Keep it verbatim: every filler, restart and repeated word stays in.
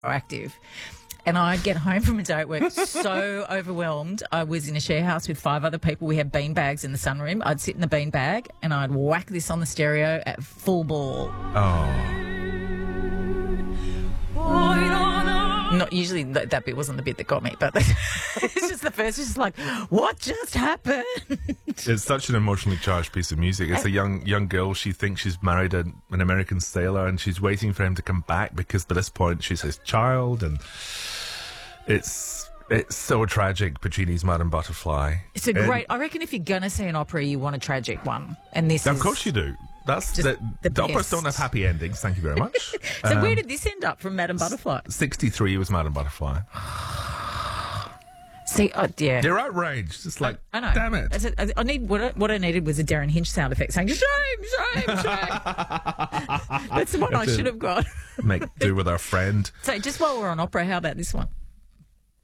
active. And I'd get home from a day at work so overwhelmed. I was in a share house with five other people. We had bean bags in the sunroom. I'd sit in the bean bag and I'd whack this on the stereo at full ball. Oh. Not usually that, that bit wasn't the bit that got me, but it's just the first. It's just like, what just happened? It's such an emotionally charged piece of music. It's a young young girl. She thinks she's married a, an American sailor, and she's waiting for him to come back because by this point she's his child, and it's it's so tragic. Puccini's Madame Butterfly. It's a great. And I reckon if you're gonna see an opera, you want a tragic one, and this. Of is course you do. That's the, the, the operas don't have happy endings. Thank you very much. So um, where did this end up from Madame Butterfly? sixty-three was Madame Butterfly. See, uh, yeah. You're outraged. It's like, I, I know. Damn it. I, said, I, I need what I, what I needed was a Darren Hinch sound effect saying shame, shame, shame. That's the one I should have got. Make do with our friend. So just while we're on opera, how about this one?